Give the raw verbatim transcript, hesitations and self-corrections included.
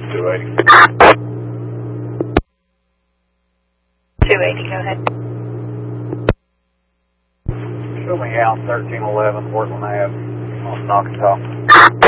two eighty. two eighty, go ahead. Show me out thirteen eleven, Portland Ave on Knockatop.